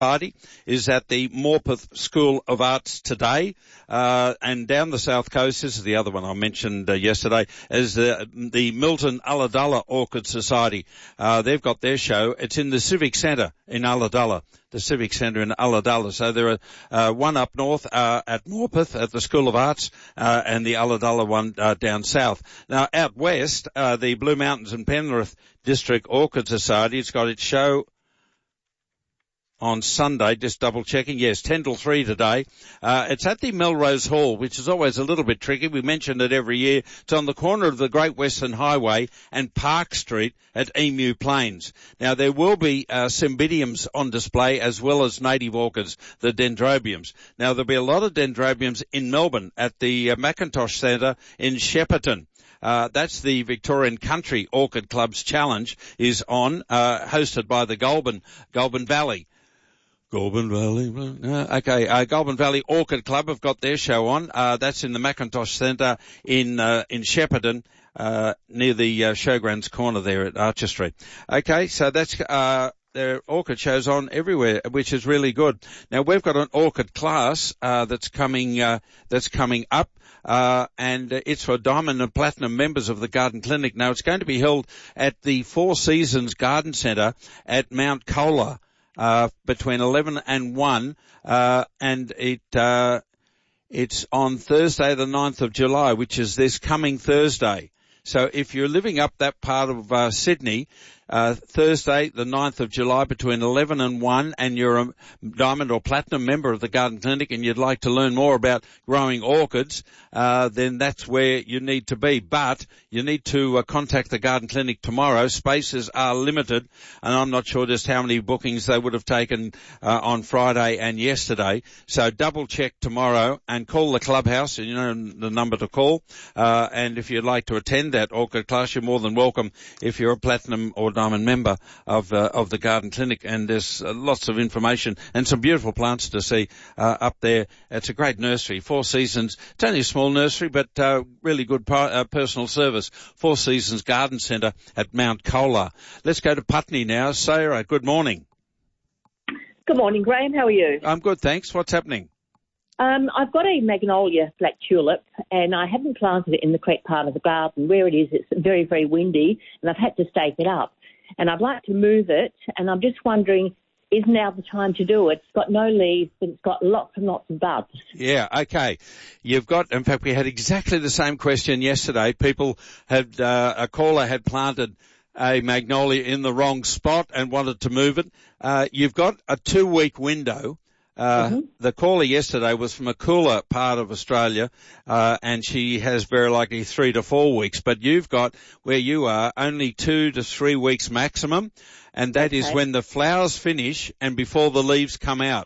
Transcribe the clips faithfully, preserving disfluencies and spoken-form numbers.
Society is at the Morpeth School of Arts today, uh, and down the south coast, this is the other one I mentioned uh, yesterday, is the, the Milton Ulladulla Orchid Society. Uh, they've got their show. It's in the Civic Centre in Ulladulla, the Civic Centre in Ulladulla. So there are uh, one up north uh, at Morpeth at the School of Arts, uh, and the Ulladulla one uh, down south. Now out west, uh, the Blue Mountains and Penrith District Orchid Society, it's got its show on Sunday, just double checking. Yes, ten till three today. Uh, it's at the Melrose Hall, which is always a little bit tricky. We mention it every year. It's on the corner of the Great Western Highway and Park Street at Emu Plains. Now, there will be uh, cymbidiums on display as well as native orchids, the dendrobiums. Now, there'll be a lot of dendrobiums in Melbourne at the uh, Macintosh Centre in Shepparton. Uh, that's the Victorian Country Orchid Club's Challenge is on, uh, hosted by the Goulburn, Goulburn Valley. Goulburn Valley, uh, okay, uh, Goulburn Valley Orchid Club have got their show on. Uh, that's in the Macintosh Centre in, uh, in Shepparton, uh, near the, uh, Showgrounds corner there at Archer Street. Okay, so that's, uh, there are orchid shows on everywhere, which is really good. Now we've got an orchid class, uh, that's coming, uh, that's coming up. Uh, and it's for Diamond and Platinum members of the Garden Clinic. Now it's going to be held at the Four Seasons Garden Centre at Mount Colah. Uh, between eleven and one, uh, and it, uh, it's on Thursday the ninth of July, which is this coming Thursday. So if you're living up that part of, uh, Sydney, uh, Thursday the ninth of July between eleven and one, and you're a Diamond or Platinum member of the Garden Clinic and you'd like to learn more about growing orchids, uh, then that's where you need to be. But you need to uh, contact the Garden Clinic tomorrow. Spaces are limited, and I'm not sure just how many bookings they would have taken uh, on Friday and yesterday. So double check tomorrow and call the clubhouse, and you know the number to call. Uh, and if you'd like to attend that orchid class, you're more than welcome if you're a Platinum or Diamond member of uh, of the Garden Clinic. And there's uh, lots of information and some beautiful plants to see uh, up there. It's a great nursery, Four Seasons. It's only a small nursery, but uh, really good par- uh, personal service. Four Seasons Garden Centre at Mount Colah. Let's go to Putney now. Sarah, good morning. Good morning, Graham. How are you? I'm good, thanks. What's happening? Um, I've got a magnolia black tulip, and I haven't planted it in the correct part of the garden. Where it is, it's very, very windy, and I've had to stake it up. And I'd like to move it, and I'm just wondering, is now the time to do it? It's got no leaves, but it's got lots and lots of buds. Yeah, okay. You've got, in fact, we had exactly the same question yesterday. People had, uh, a caller had planted a magnolia in the wrong spot and wanted to move it. Uh, you've got a two-week window. Uh, mm-hmm. The caller yesterday was from a cooler part of Australia, uh, and she has very likely three to four weeks, but you've got, where you are, only two to three weeks maximum, and that okay. is when the flowers finish and before the leaves come out.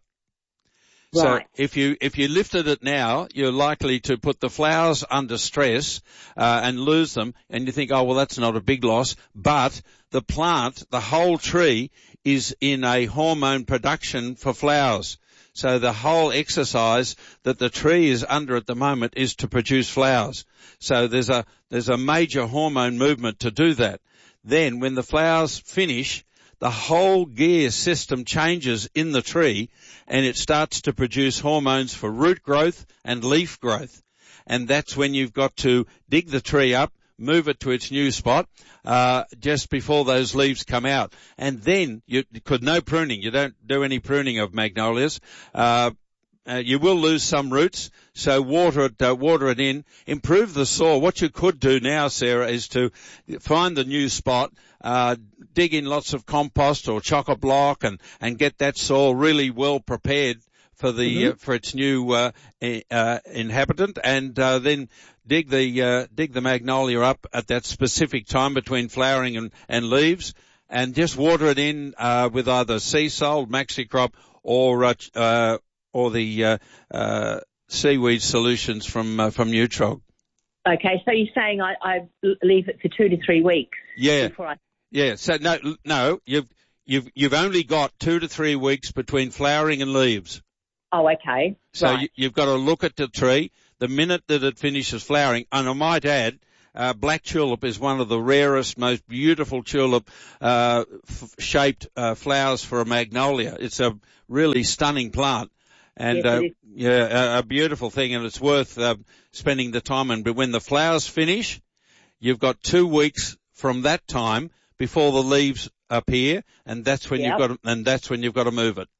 Right. So if you, if you lifted it now, you're likely to put the flowers under stress, uh, and lose them, and you think, oh, well, that's not a big loss, but the plant, the whole tree, is in a hormone production for flowers. So the whole exercise that the tree is under at the moment is to produce flowers. So there's a, there's a major hormone movement to do that. Then when the flowers finish, the whole gear system changes in the tree and it starts to produce hormones for root growth and leaf growth. And that's when you've got to dig the tree up, move it to its new spot, uh, just before those leaves come out. And then you could, no pruning. You don't do any pruning of magnolias. Uh, uh you will lose some roots, so water it, uh, water it in, improve the soil. What you could do now, Sarah, is to find the new spot, uh, dig in lots of compost or chock-a-block and, and get that soil really well prepared for the, mm-hmm. uh, for its new, uh, uh, inhabitant, and, uh, then dig the, uh, dig the magnolia up at that specific time between flowering and, and leaves, and just water it in, uh, with either sea salt, maxi-crop, or, uh, uh, or the, uh, uh, seaweed solutions from, uh, from Nutrog. Okay, so you're saying I, I leave it for two to three weeks? Yeah. Before I... Yeah, so no, no, you've, you've, you've only got two to three weeks between flowering and leaves. Oh, okay. So right. you, you've got to look at the tree the minute that it finishes flowering. And I might add, uh, black tulip is one of the rarest, most beautiful tulip uh, f- shaped uh, flowers for a magnolia. It's a really stunning plant. And, yes, uh, yeah, a, a beautiful thing, and it's worth uh, spending the time on. But when the flowers finish, you've got two weeks from that time before the leaves appear, and that's when yep. you've got to, and that's when you've got to move it.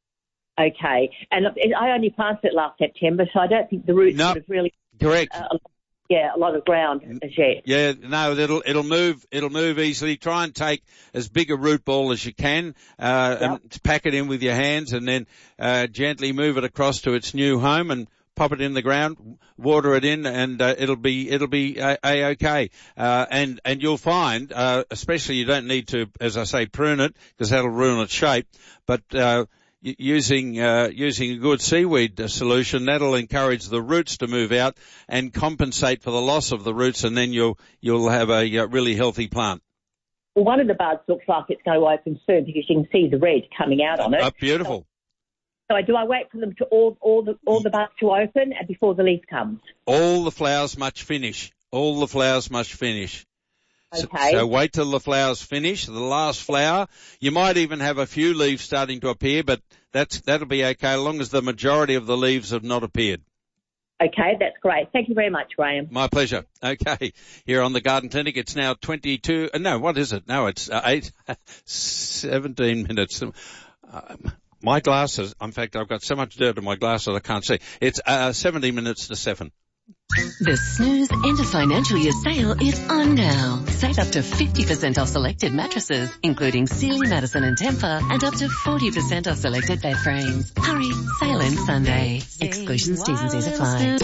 Okay, and I only planted it last September, so I don't think the roots No, would have really correct. Uh, yeah, a lot of ground as yet. Yeah, no, it'll it'll move it'll move easily. Try and take as big a root ball as you can, uh, yep. and pack it in with your hands, and then uh, gently move it across to its new home and pop it in the ground, water it in, and uh, it'll be it'll be a, a okay. Uh, and and you'll find, uh, especially you don't need to, as I say, prune it because that'll ruin its shape, but uh, using uh, using a good seaweed solution, that'll encourage the roots to move out and compensate for the loss of the roots, and then you'll you'll have a uh, really healthy plant. Well, one of the buds looks like it's going to open soon because you can see the red coming out on it. Oh, beautiful. So, so do I wait for them to all all the all the buds to open and before the leaf comes? All the flowers must finish. All the flowers must finish. Okay. So, so wait till the flowers finish, the last flower. You might even have a few leaves starting to appear, but that's, that'll be okay as long as the majority of the leaves have not appeared. Okay, that's great. Thank you very much, Graham. My pleasure. Okay. Here on the Garden Clinic, it's now twenty-two, uh, no, what is it? No, it's uh, eight, seventeen minutes. Um, my glasses, in fact, I've got so much dirt in my glasses I can't see. It's uh, seventeen minutes to seven. The Snooze End of Financial Year sale is on now. Save up to fifty percent off selected mattresses, including Sealy, Madison and Tempur, and up to forty percent off selected bed frames. Hurry, sale ends Sunday. Exclusions, T's and C's apply.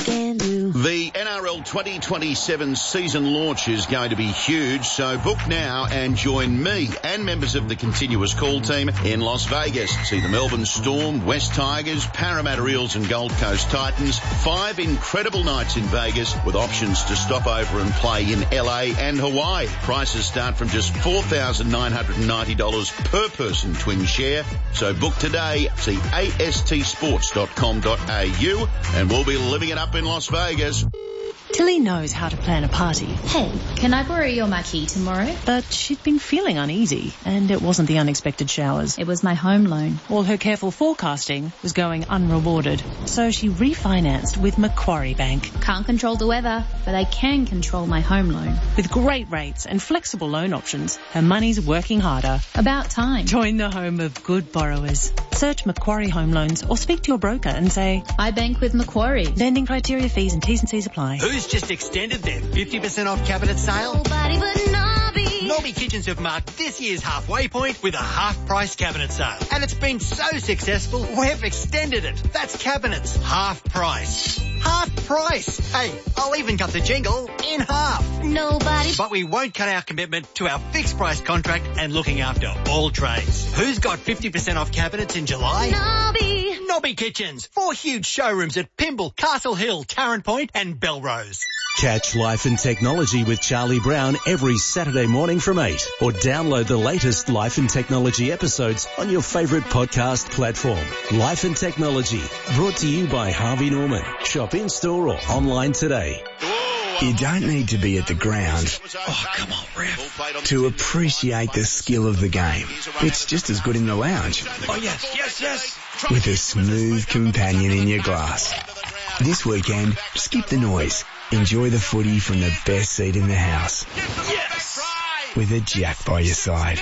The N R L twenty twenty-seven season launch is going to be huge, so book now and join me and members of the Continuous Call team in Las Vegas. See the Melbourne Storm, West Tigers, Parramatta Eels and Gold Coast Titans. Five incredible nights in Vegas with options to stop over and play in L A and Hawaii. Prices start from just four thousand nine hundred ninety dollars per person twin share. So book today. See A S T sports dot com dot A U and we'll be living it up in Las Vegas. Tilly knows how to plan a party. Hey, can I borrow your marquee tomorrow? But she'd been feeling uneasy, and it wasn't the unexpected showers. It was my home loan. All her careful forecasting was going unrewarded. So she refinanced with Macquarie Bank. Can't control the weather, but I can control my home loan. With great rates and flexible loan options, her money's working harder. About time. Join the home of good borrowers. Search Macquarie Home Loans or speak to your broker and say, I bank with Macquarie. Lending criteria, fees and T's and C's apply. Who's just extended their fifty percent off cabinet sale? Nobody but Nobby. Nobby Kitchens have marked this year's halfway point with a half-price cabinet sale. And it's been so successful, we've extended it. That's cabinets, half price. Half price. Hey, I'll even cut the jingle in half. Nobody. But we won't cut our commitment to our fixed price contract and looking after all trades. Who's got fifty percent off cabinets in July? Nobby. Nobby Kitchens. Four huge showrooms at Pymble, Castle Hill, Tarrant Point and Belrose. Catch Life and Technology with Charlie Brown every Saturday morning from eight, or download the latest Life and Technology episodes on your favourite podcast platform. Life and Technology, brought to you by Harvey Norman. Shop in-store or online today. You don't need to be at the ground Oh, come on, ref. to appreciate the skill of the game. It's just as good in the lounge Oh, yes, yes, yes. with a smooth companion in your glass. This weekend, skip the noise. Enjoy the footy from the best seat in the house. Yes. With a Jack by your side.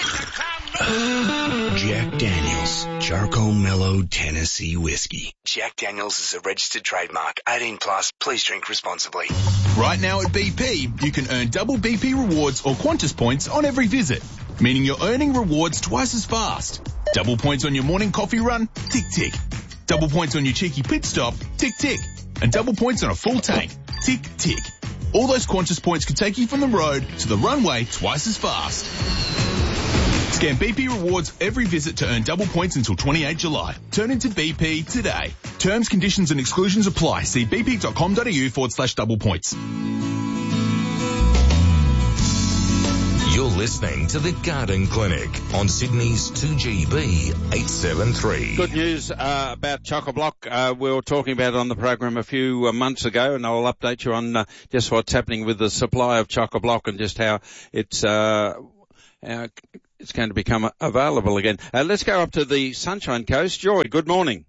Jack Daniels, Charcoal Mellow Tennessee Whiskey. Jack Daniels is a registered trademark. eighteen plus, please drink responsibly. Right now at B P, you can earn double B P rewards or Qantas points on every visit, meaning you're earning rewards twice as fast. Double points on your morning coffee run, tick tick. Double points on your cheeky pit stop, tick tick. And double points on a full tank, tick tick. All those Qantas points can take you from the road to the runway twice as fast. Scan B P rewards every visit to earn double points until twenty-eighth of July. Turn into B P today. Terms, conditions and exclusions apply. See bp.com.au forward slash double points. You're listening to The Garden Clinic on Sydney's two G B eight seventy-three. Good news uh, about Chock-a-Block. Uh, we were talking about it on the program a few uh, months ago, and I'll update you on uh, just what's happening with the supply of Chock-a-Block and just how it's uh, uh, it's going to become available again. Uh, let's go up to the Sunshine Coast. Joy, good morning.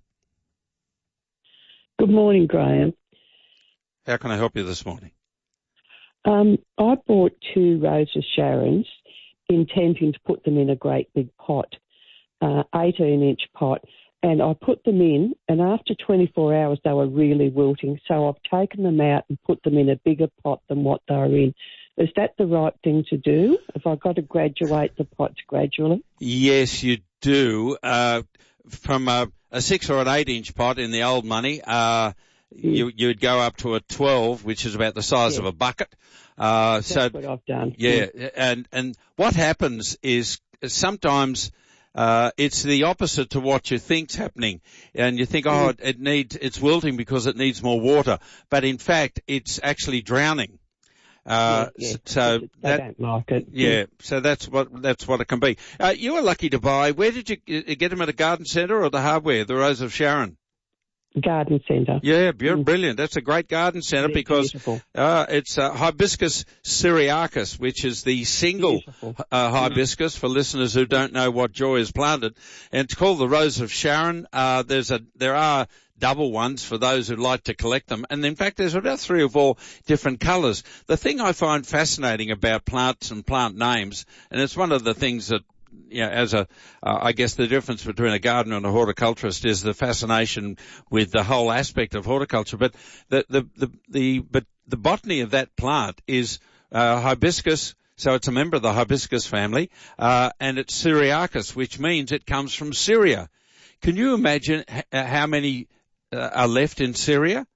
Good morning, Graham. How can I help you this morning? Um, I bought two Roses Sharons, intending to put them in a great big pot, uh, eighteen inch pot, and I put them in, and after twenty-four hours they were really wilting, so I've taken them out and put them in a bigger pot than what they were in. Is that the right thing to do? Have I got to graduate the pots gradually? Yes, you do. Uh, from a, a six or an eight inch pot in the old money, uh, you, you'd go up to a twelve, which is about the size yeah. of a bucket. Uh, That's so, what I've done. Yeah, yeah, and, and what happens is sometimes, uh, it's the opposite to what you think's happening. And you think, oh, it, it needs, it's wilting because it needs more water. But in fact, it's actually drowning. Uh, yeah, yeah. so they that, don't like it. Yeah, yeah, so that's what, that's what it can be. Uh, you were lucky to buy, where did you get them, at a garden centre or the hardware, the Rose of Sharon? Garden centre. Yeah, mm. brilliant. That's a great garden centre yeah, because uh, it's uh, Hibiscus syriacus, which is the single uh, hibiscus for listeners who don't know what Joy has planted, and it's called the Rose of Sharon. Uh, there's a there are double ones for those who like to collect them, and in fact there's about three or four different colours. The thing I find fascinating about plants and plant names, and it's one of the things that, you know, as a, uh, I guess the difference between a gardener and a horticulturist is the fascination with the whole aspect of horticulture. But the, the, the, the, but the botany of that plant is, uh, hibiscus. So it's a member of the hibiscus family, uh, and it's syriacus, which means it comes from Syria. Can you imagine h- how many uh, are left in Syria?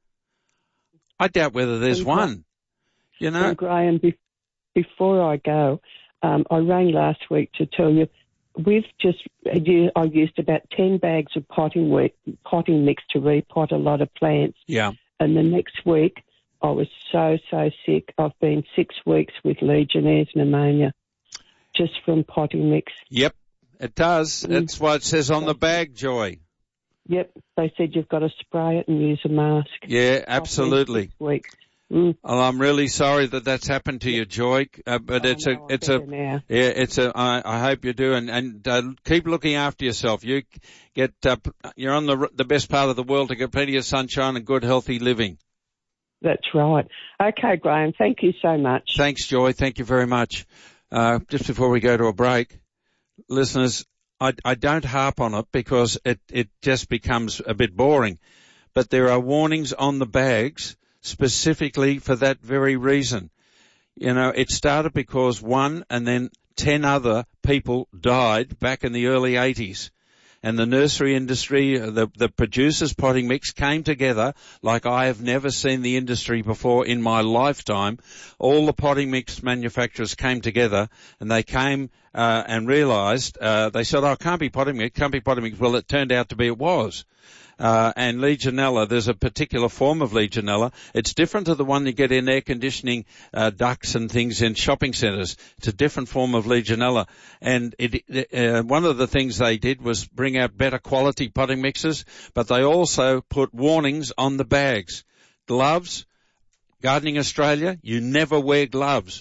I doubt whether there's and one, you know. And Graham, be- before I go, Um, I rang last week to tell you we've just I used about ten bags of potting wheat, potting mix to repot a lot of plants. Yeah. And the next week I was so so sick. I've been six weeks with Legionnaire's pneumonia, just from potting mix. Yep, it does. Mm. That's what it says on the bag, Joy. Yep, they said you've got to spray it and use a mask. Yeah, absolutely. Six weeks. Mm. Well, I'm really sorry that that's happened to you, Joy. Uh, but oh, it's no, a, it's a, now. yeah, it's a. I, I hope you do, and and uh, keep looking after yourself. You get, uh, you're on the the best part of the world to get plenty of sunshine and good, healthy living. That's right. Okay, Graham. Thank you so much. Thanks, Joy. Thank you very much. Uh, just before we go to a break, listeners, I I don't harp on it because it it just becomes a bit boring, but there are warnings on the bags specifically for that very reason. You know, it started because one and then ten other people died back in the early eighties. And the nursery industry, the, the producers potting mix came together like I have never seen the industry before in my lifetime. All the potting mix manufacturers came together and they came uh, and realised, uh, they said, oh, it can't be potting mix, can't be potting mix. Well, it turned out to be it was. Uh, and Legionella, there's a particular form of Legionella. It's different to the one you get in air conditioning, uh, ducts and things in shopping centres. It's a different form of Legionella. And it, uh, one of the things they did was bring out better quality potting mixes, but they also put warnings on the bags. Gloves, Gardening Australia, you never wear gloves.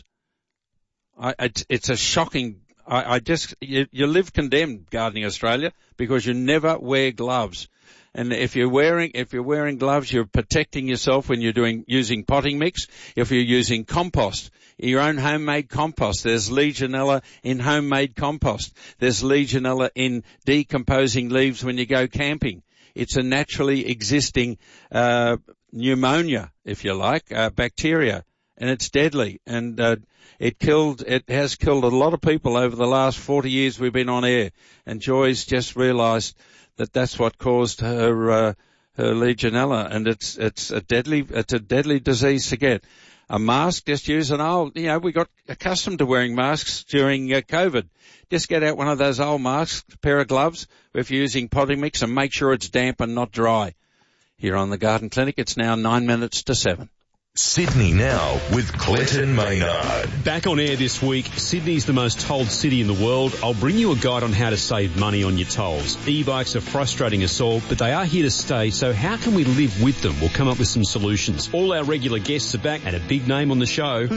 I, it's, it's a shocking, I, I just, you, you live condemned, Gardening Australia, because you never wear gloves. And if you're wearing, if you're wearing gloves, you're protecting yourself when you're doing, using potting mix. If you're using compost, your own homemade compost, there's Legionella in homemade compost. There's Legionella in decomposing leaves when you go camping. It's a naturally existing, uh, pneumonia, if you like, uh, bacteria. And it's deadly. And, uh, it killed, it has killed a lot of people over the last forty years we've been on air. And Joy's just realised that that's what caused her, uh, her Legionella, and it's, it's a deadly, it's a deadly disease to get. A mask, just use an old, you know, we got accustomed to wearing masks during uh, COVID. Just get out one of those old masks, a pair of gloves, if you're using potting mix, and make sure it's damp and not dry. Here on the Garden Clinic, it's now nine minutes to seven. Sydney Now with Clinton Maynard. Back on air this week, Sydney's the most tolled city in the world. I'll bring you a guide on how to save money on your tolls. E-bikes are frustrating us all, but they are here to stay, so how can we live with them? We'll come up with some solutions. All our regular guests are back and a big name on the show.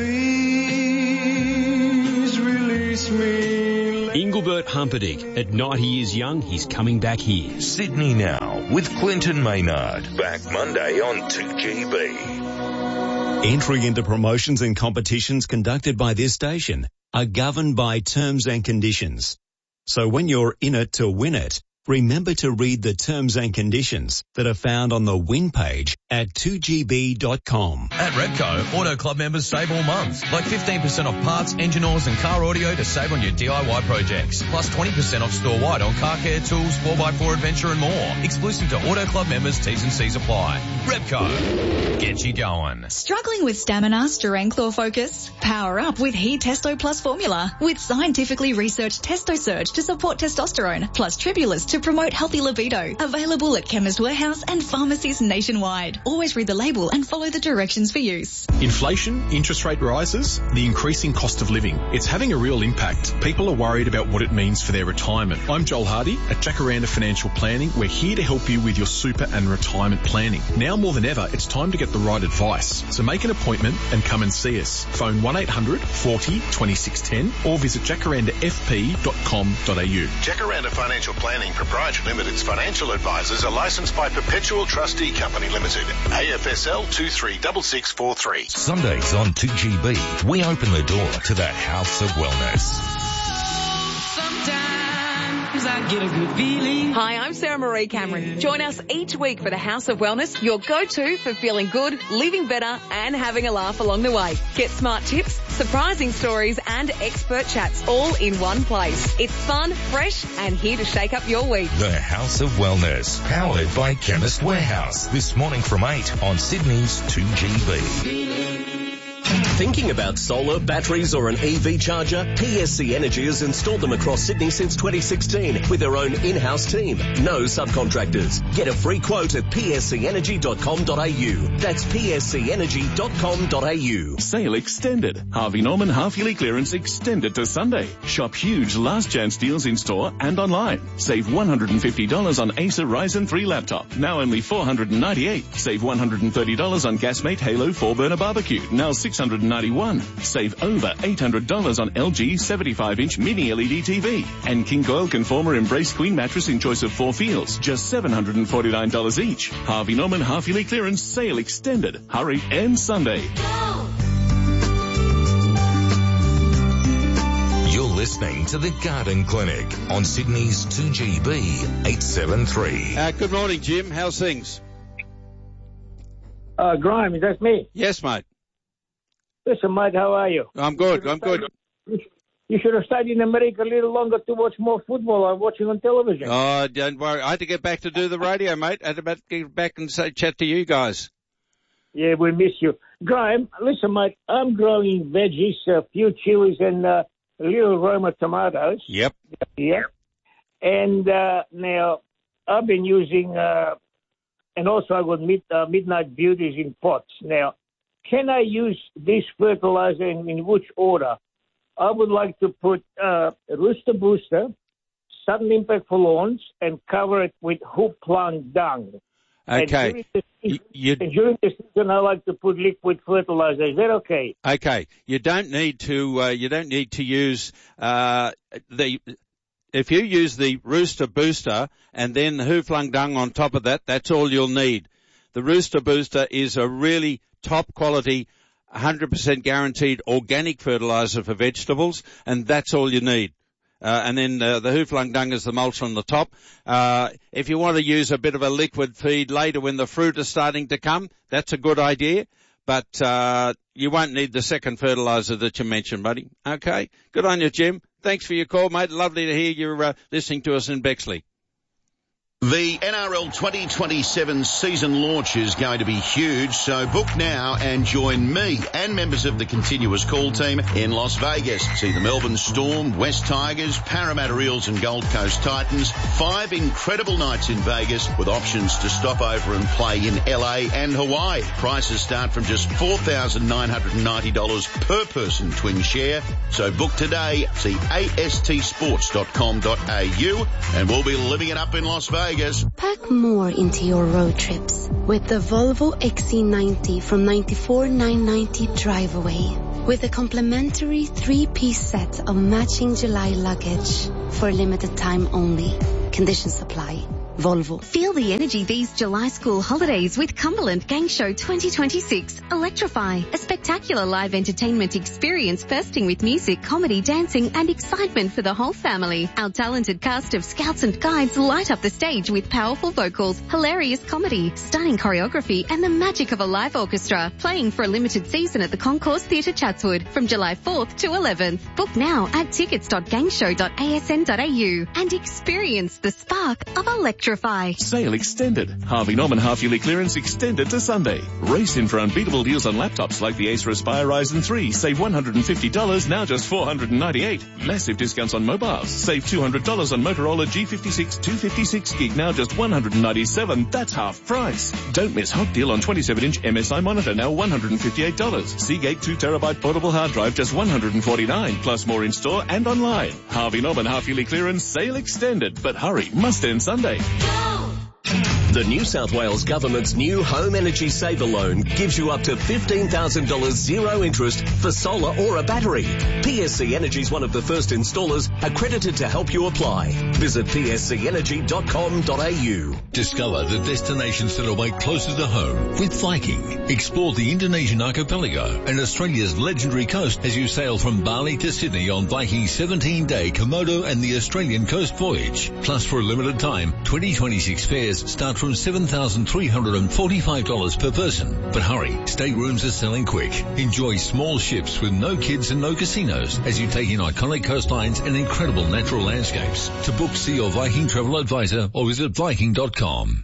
Please release me. Engelbert Humperdinck. At ninety years young, he's coming back here. Sydney Now with Clinton Maynard. Back Monday on two G B. Entry into promotions and competitions conducted by this station are governed by terms and conditions. So when you're in it to win it, remember to read the terms and conditions that are found on the win page at two G B dot com. At Repco, Auto Club members save all month. Like fifteen percent off parts, engine oils and car audio to save on your D I Y projects. Plus twenty percent off store-wide on car care, tools, four by four adventure and more. Exclusive to Auto Club members, T's and C's apply. Repco, get you going. Struggling with stamina, strength or focus? Power up with He Testo Plus formula. With scientifically researched Testo Surge to support testosterone, plus Tribulus to promote healthy libido. Available at Chemist Warehouse and pharmacies nationwide. Always read the label and follow the directions for use. Inflation, interest rate rises, the increasing cost of living. It's having a real impact. People are worried about what it means for their retirement. I'm Joel Hardy at Jacaranda Financial Planning. We're here to help you with your super and retirement planning. Now more than ever, it's time to get the right advice. So make an appointment and come and see us. Phone one eight hundred forty twenty-six ten or visit jacaranda f p dot com dot a u. Jacaranda Financial Planning Proprietary Limited's financial advisors are licensed by Perpetual Trustee Company Limited, A F S L two three six six four three. Sundays on two G B, we open the door to the House of Wellness. I get a good feeling. Hi, I'm Sarah Marie Cameron. Join us each week for the House of Wellness, your go-to for feeling good, living better, and having a laugh along the way. Get smart tips, surprising stories, and expert chats all in one place. It's fun, fresh, and here to shake up your week. The House of Wellness, powered by Chemist Warehouse. This morning from eight on Sydney's two G B. Thinking about solar, batteries or an E V charger? P S C Energy has installed them across Sydney since twenty sixteen with their own in-house team. No subcontractors. Get a free quote at p s c energy dot com dot a u. That's p s c energy dot com dot a u. Sale extended. Harvey Norman half-yearly clearance extended to Sunday. Shop huge last chance deals in store and online. Save one hundred fifty dollars on Acer Ryzen three laptop. Now only four hundred ninety-eight dollars. Save one hundred thirty dollars on Gasmate Halo four burner barbecue. Now six hundred ninety-one dollars. Save over eight hundred dollars on L G seventy-five inch mini L E D T V. And King Coil Conformer Embrace Queen mattress in choice of four feels. Just seven hundred forty-nine dollars each. Harvey Norman half-yearly clearance sale extended. Hurry, and Sunday. You're listening to the Garden Clinic on Sydney's two G B eight seventy-three. Uh, good morning, Jim. How's things? Uh, Graham, is that me? Yes, mate. Listen, mate, how are you? I'm good, I'm good. You should have stayed in America a little longer to watch more football. I'm watching on television. Oh, don't worry. I had to get back to do the radio, mate. I had to get back and say, chat to you guys. Yeah, we miss you. Graham, listen, mate, I'm growing veggies, a few chilies and uh, a little Roma tomatoes. Yep. Yeah. And uh, now I've been using, uh, and also I've got mid, uh, Midnight Beauties in pots. Now, can I use this fertilizer in, in which order? I would like to put uh, Rooster Booster, Sudden Impact for Lawns, and cover it with Hooplan dung. Okay. And during, the, you, and during the season, I like to put liquid fertilizer. Is that okay? Okay. You don't need to. Uh, you don't need to use uh, the. If you use the Rooster Booster and then the Hooplan dung on top of that, that's all you'll need. The Rooster Booster is a really top quality, one hundred percent guaranteed organic fertilizer for vegetables, and that's all you need. Uh, and then uh, the Hooplan dung is the mulch on the top. Uh, if you want to use a bit of a liquid feed later when the fruit is starting to come, that's a good idea. But uh, you won't need the second fertilizer that you mentioned, buddy. Okay? Good on you, Jim. Thanks for your call, mate. Lovely to hear you're uh, listening to us in Bexley. The N R L twenty twenty-seven season launch is going to be huge, so book now and join me and members of the continuous call team in Las Vegas. See the Melbourne Storm, West Tigers, Parramatta Eels and Gold Coast Titans. Five incredible nights in Vegas with options to stop over and play in L A and Hawaii. Prices start from just four thousand nine hundred ninety dollars per person twin share. So book today. See A S T sports dot com dot A U and we'll be living it up in Las Vegas. Pack more into your road trips with the Volvo X C ninety from ninety-four thousand nine hundred ninety drive away with a complimentary three-piece set of matching July luggage for a limited time only. Conditions apply. Volvo. Feel the energy these July school holidays with Cumberland Gang Show twenty twenty-six. Electrify, a spectacular live entertainment experience bursting with music, comedy, dancing and excitement for the whole family. Our talented cast of scouts and guides light up the stage with powerful vocals, hilarious comedy, stunning choreography and the magic of a live orchestra. Playing for a limited season at the Concourse Theatre Chatswood from July fourth to eleventh. Book now at tickets dot gangshow dot a s n dot a u and experience the spark of electrify. Sale extended. Harvey Norman half-yearly clearance extended to Sunday. Race in for unbeatable deals on laptops like the Acer Aspire Ryzen three. Save one hundred fifty dollars, now just four hundred ninety-eight dollars. Massive discounts on mobiles. Save two hundred dollars on Motorola G fifty-six two fifty-six gig, now just one hundred ninety-seven dollars. That's half price. Don't miss hot deal on twenty-seven inch M S I monitor, now one hundred fifty-eight dollars. Seagate two terabyte portable hard drive, just one hundred forty-nine dollars. Plus more in-store and online. Harvey Norman half-yearly clearance, sale extended. But hurry, must end Sunday. The New South Wales Government's new Home Energy Saver Loan gives you up to fifteen thousand dollars zero interest for solar or a battery. P S C Energy is one of the first installers accredited to help you apply. Visit p s c energy dot com dot a u. Discover the destinations that await closer to home with Viking. Explore the Indonesian archipelago and Australia's legendary coast as you sail from Bali to Sydney on Viking's seventeen-day Komodo and the Australian coast voyage. Plus, for a limited time, twenty twenty-six fares start from seven thousand three hundred forty-five dollars per person. But hurry, staterooms are selling quick. Enjoy small ships with no kids and no casinos as you take in iconic coastlines and incredible natural landscapes. To book, see your Viking travel advisor or visit viking dot com.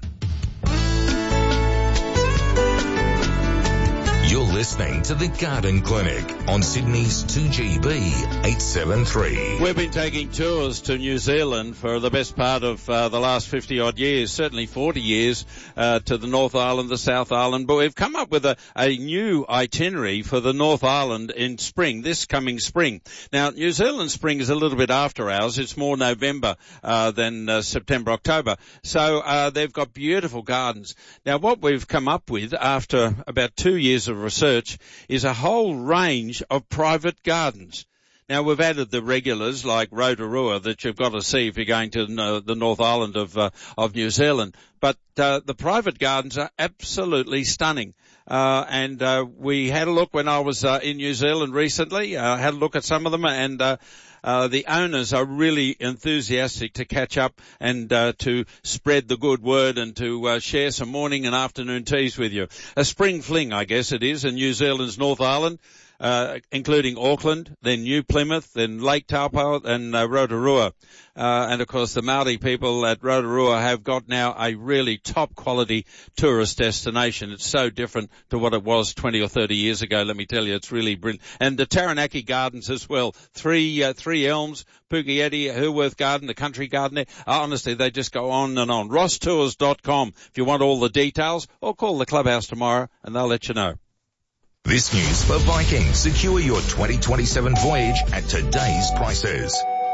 You're listening to The Garden Clinic on Sydney's two G B eight seventy-three. We've been taking tours to New Zealand for the best part of uh, the last fifty odd years, certainly forty years, uh, to the North Island, the South Island, but we've come up with a, a new itinerary for the North Island in spring, this coming spring. Now, New Zealand spring is a little bit after ours. It's more November uh, than uh, September, October. So uh, they've got beautiful gardens. Now, what we've come up with after about two years of research is a whole range of private gardens. Now, we've added the regulars like Rotorua that you've got to see if you're going to uh, the North Island of uh, of New Zealand. But uh, the private gardens are absolutely stunning. Uh, and uh, we had a look when I was uh, in New Zealand recently. I uh, had a look at some of them, and uh, uh, the owners are really enthusiastic to catch up and uh, to spread the good word and to uh, share some morning and afternoon teas with you. A spring fling, I guess it is, in New Zealand's North Island. Uh, including Auckland, then New Plymouth, then Lake Taupo and uh, Rotorua. Uh, and of course the Maori people at Rotorua have got now a really top quality tourist destination. It's so different to what it was twenty or thirty years ago, let me tell you. It's really brilliant. And the Taranaki Gardens as well. Three, uh, three Elms, Pukeeti, Hurworth Garden, the Country Garden there. Uh, honestly, they just go on and on. ross tours dot com if you want all the details, or call the clubhouse tomorrow and they'll let you know. This news for Viking. Secure your twenty twenty-seven voyage at today's prices.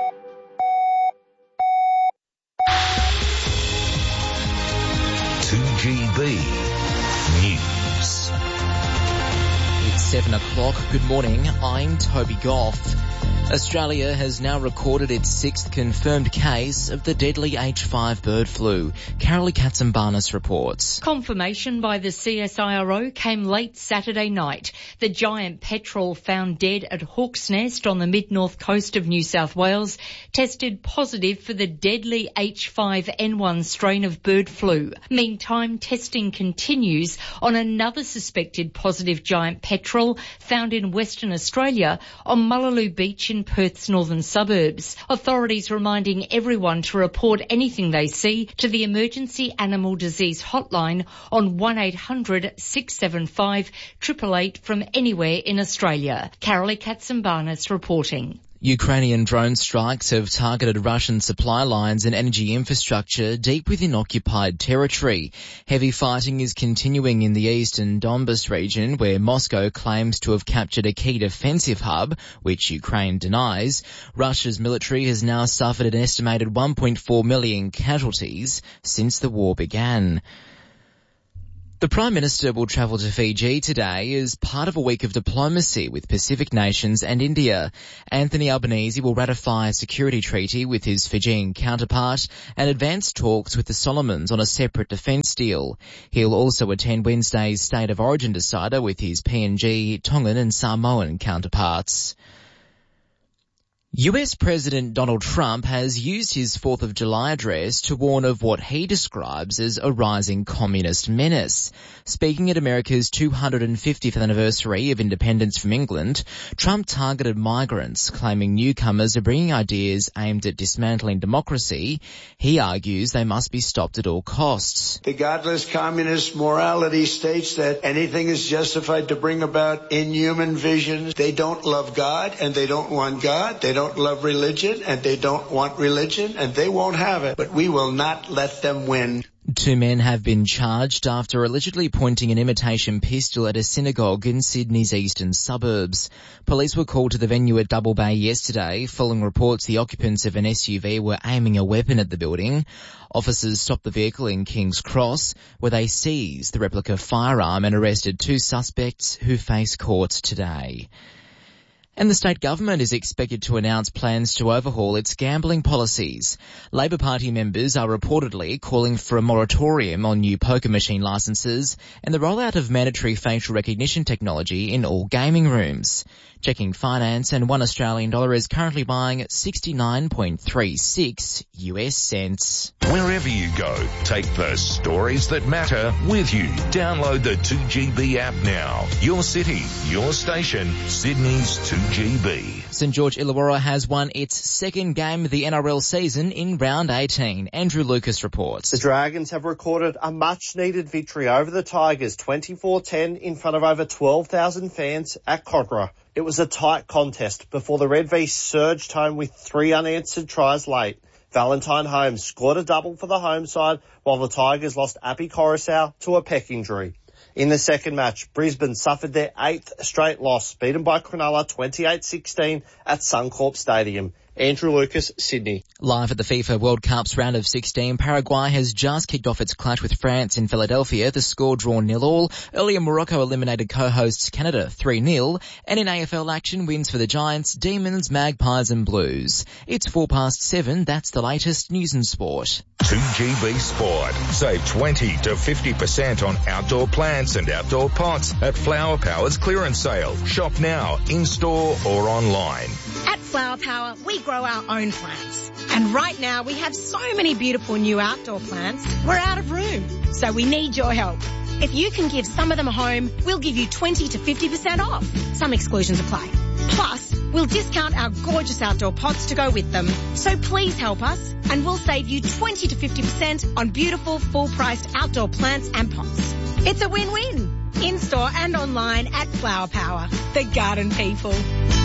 two G B News. It's seven o'clock. Good morning. I'm Toby Goff. Australia has now recorded its sixth confirmed case of the deadly H five bird flu. Carolee Katsambarnis reports. Confirmation by the C S I R O came late Saturday night. The giant petrel found dead at Hawk's Nest on the mid-north coast of New South Wales tested positive for the deadly H five N one strain of bird flu. Meantime, testing continues on another suspected positive giant petrel found in Western Australia on Mullaloo Beach beach in Perth's northern suburbs. Authorities reminding everyone to report anything they see to the Emergency Animal Disease Hotline on one eight hundred six seven five eight eight eight from anywhere in Australia. Carolee Katsimbanis reporting. Ukrainian drone strikes have targeted Russian supply lines and energy infrastructure deep within occupied territory. Heavy fighting is continuing in the eastern Donbas region, where Moscow claims to have captured a key defensive hub, which Ukraine denies. Russia's military has now suffered an estimated one point four million casualties since the war began. The Prime Minister will travel to Fiji today as part of a week of diplomacy with Pacific nations and India. Anthony Albanese will ratify a security treaty with his Fijian counterpart and advance talks with the Solomons on a separate defence deal. He'll also attend Wednesday's State of Origin decider with his P N G, Tongan and Samoan counterparts. U S President Donald Trump has used his fourth of July address to warn of what he describes as a rising communist menace. Speaking at America's two hundred fiftieth anniversary of independence from England, Trump targeted migrants, claiming newcomers are bringing ideas aimed at dismantling democracy. He argues they must be stopped at all costs. The godless communist morality states that anything is justified to bring about inhuman visions. They don't love God and they don't want God. They don't don't love religion and they don't want religion and they won't have it, but we will not let them win. Two men have been charged after allegedly pointing an imitation pistol at a synagogue in Sydney's eastern suburbs. Police were called to the venue at Double Bay yesterday, following reports the occupants of an S U V were aiming a weapon at the building. Officers stopped the vehicle in King's Cross, where they seized the replica firearm and arrested two suspects who face court today. And the state government is expected to announce plans to overhaul its gambling policies. Labor Party members are reportedly calling for a moratorium on new poker machine licences and the rollout of mandatory facial recognition technology in all gaming rooms. Checking finance, and one Australian dollar is currently buying sixty-nine point three six U S cents. Wherever you go, take the stories that matter with you. Download the two G B app now. Your city, your station, Sydney's two G B. St George Illawarra has won its second game of the N R L season in round eighteen. Andrew Lucas reports. The Dragons have recorded a much-needed victory over the Tigers, twenty-four ten in front of over twelve thousand fans at Kogarah. It was a tight contest before the Red V surged home with three unanswered tries late. Valentine Holmes scored a double for the home side, while the Tigers lost Appy Coruscant to a pec injury. In the second match, Brisbane suffered their eighth straight loss, beaten by Cronulla twenty-eight sixteen at Suncorp Stadium. Andrew Lucas, Sydney. Live at the FIFA World Cup's round of sixteen, Paraguay has just kicked off its clash with France in Philadelphia, the score drawn nil all. Earlier, Morocco eliminated co-hosts Canada three nil. And in A F L action, wins for the Giants, Demons, Magpies and Blues. It's four past seven. That's the latest news and sport. two G B Sport. Save twenty to fifty percent on outdoor plants and outdoor pots at Flower Power's clearance sale. Shop now, in-store or online. At Flower Power, we grow our own plants. And right now we have so many beautiful new outdoor plants, we're out of room. So we need your help. If you can give some of them a home, we'll give you twenty to fifty percent off. Some exclusions apply. Plus, we'll discount our gorgeous outdoor pots to go with them. So please help us and we'll save you twenty to fifty percent on beautiful full-priced outdoor plants and pots. It's a win-win. In-store and online at Flower Power, the garden people.